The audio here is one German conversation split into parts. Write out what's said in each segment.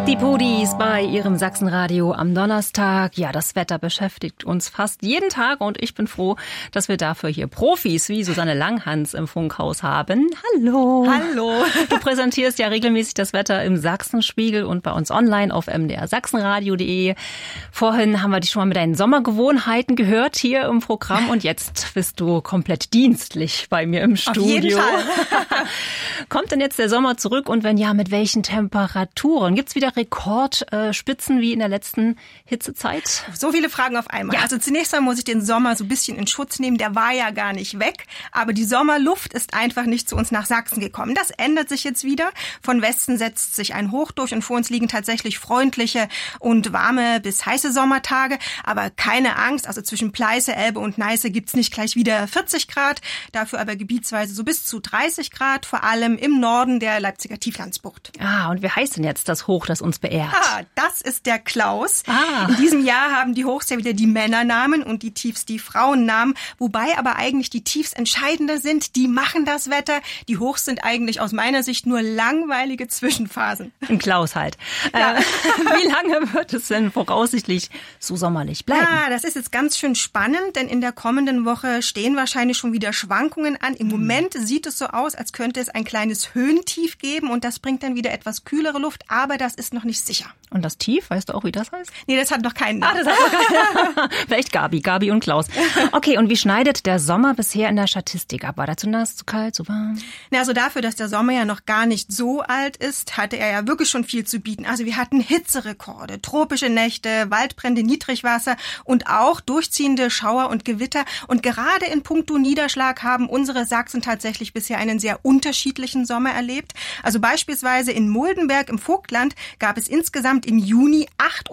Die Pudis bei ihrem Sachsenradio am Donnerstag. Ja, das Wetter beschäftigt uns fast jeden Tag und ich bin froh, dass wir dafür hier Profis wie Susanne Langhans im Funkhaus haben. Hallo. Hallo. Du präsentierst ja regelmäßig das Wetter im Sachsenspiegel und bei uns online auf mdrsachsenradio.de. Vorhin haben wir dich schon mal mit deinen Sommergewohnheiten gehört hier im Programm und jetzt bist du komplett dienstlich bei mir im Studio. Auf jeden Fall. Kommt denn jetzt der Sommer zurück und wenn ja, mit welchen Temperaturen? Gibt's wieder Rekordspitzen wie in der letzten Hitzezeit? So viele Fragen auf einmal. Ja. Also zunächst einmal muss ich den Sommer so ein bisschen in Schutz nehmen. Der war ja gar nicht weg. Aber die Sommerluft ist einfach nicht zu uns nach Sachsen gekommen. Das ändert sich jetzt wieder. Von Westen setzt sich ein Hoch durch und vor uns liegen tatsächlich freundliche und warme bis heiße Sommertage. Aber keine Angst, also zwischen Pleiße, Elbe und Neiße gibt's nicht gleich wieder 40 Grad. Dafür aber gebietsweise so bis zu 30 Grad, vor allem im Norden der Leipziger Tieflandsbucht. Ah, und wie heißt denn jetzt das Hoch, das uns beehrt? Ah, das ist der Klaus. In diesem Jahr haben die Hochs ja wieder die Männernamen und die Tiefs die Frauennamen, wobei aber eigentlich die Tiefs entscheidender sind. Die machen das Wetter. Die Hochs sind eigentlich aus meiner Sicht nur langweilige Zwischenphasen. Ein Klaus halt. Ja. Wie lange wird es denn voraussichtlich so sommerlich bleiben? Ja, das ist jetzt ganz schön spannend, denn in der kommenden Woche stehen wahrscheinlich schon wieder Schwankungen an. Im Moment sieht es so aus, als könnte es ein kleines Höhentief geben und das bringt dann wieder etwas kühlere Luft, aber das ist noch nicht sicher. Und das Tief, weißt du auch, wie das heißt? Nee, das hat noch keinen Namen. Das hat noch keinen. Vielleicht Gabi und Klaus. Okay, und wie schneidet der Sommer bisher in der Statistik ab? War der zu nass, zu kalt, zu warm? Na, also dafür, dass der Sommer ja noch gar nicht so alt ist, hatte er ja wirklich schon viel zu bieten. Also wir hatten Hitzerekorde, tropische Nächte, Waldbrände, Niedrigwasser und auch durchziehende Schauer und Gewitter. Und gerade in puncto Niederschlag haben unsere Sachsen tatsächlich bisher einen sehr unterschiedlichen Sommer erlebt. Also beispielsweise in Muldenberg im Vogtland gab es insgesamt im Juni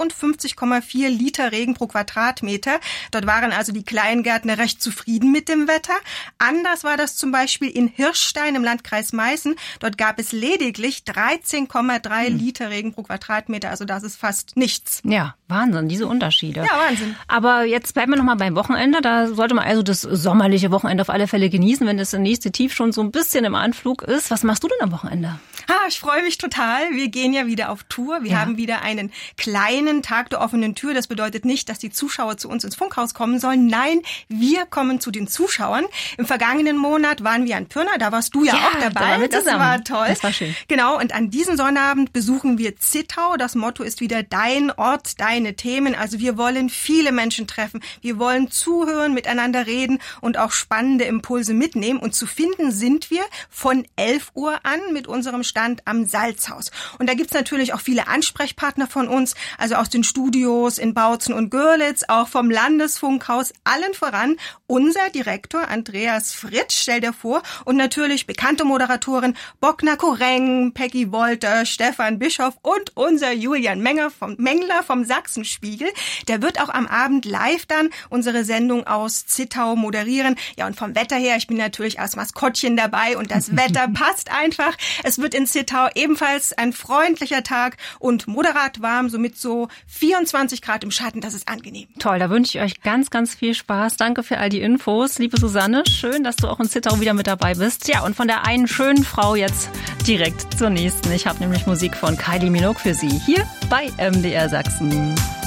58,4 Liter Regen pro Quadratmeter. Dort waren also die Kleingärtner recht zufrieden mit dem Wetter. Anders war das zum Beispiel in Hirschstein im Landkreis Meißen. Dort gab es lediglich 13,3 Liter Regen pro Quadratmeter. Also das ist fast nichts. Ja, Wahnsinn, diese Unterschiede. Ja, Wahnsinn. Aber jetzt bleiben wir noch mal beim Wochenende. Da sollte man also das sommerliche Wochenende auf alle Fälle genießen, wenn das nächste Tief schon so ein bisschen im Anflug ist. Was machst du denn am Wochenende? Ich freue mich total. Wir gehen ja wieder auf Tour. Wir haben wieder einen kleinen Tag der offenen Tür. Das bedeutet nicht, dass die Zuschauer zu uns ins Funkhaus kommen sollen. Nein, wir kommen zu den Zuschauern. Im vergangenen Monat waren wir an Pirna. Da warst du ja auch dabei. Das war toll. Das war schön. Genau. Und an diesem Sonnabend besuchen wir Zittau. Das Motto ist wieder dein Ort, deine Themen. Also wir wollen viele Menschen treffen. Wir wollen zuhören, miteinander reden und auch spannende Impulse mitnehmen. Und zu finden sind wir von 11 Uhr an mit unserem Stand am Salzhaus. Und da gibt's natürlich auch viele Ansprechpartner von uns, also aus den Studios in Bautzen und Görlitz, auch vom Landesfunkhaus, allen voran unser Direktor Andreas Fritsch, stell dir vor, und natürlich bekannte Moderatoren Bogner Koreng, Peggy Wolter, Stefan Bischoff und unser Julian Mengler vom Sachsenspiegel. Der wird auch am Abend live dann unsere Sendung aus Zittau moderieren. Ja, und vom Wetter her, ich bin natürlich als Maskottchen dabei und das Wetter passt einfach. Es wird in Zittau ebenfalls ein freundlicher Tag und moderat warm, somit so 24 Grad im Schatten, das ist angenehm. Toll, da wünsche ich euch ganz, ganz viel Spaß. Danke für all die Infos, liebe Susanne. Schön, dass du auch in Zittau wieder mit dabei bist. Ja, und von der einen schönen Frau jetzt direkt zur nächsten. Ich habe nämlich Musik von Kylie Minogue für Sie hier bei MDR Sachsen.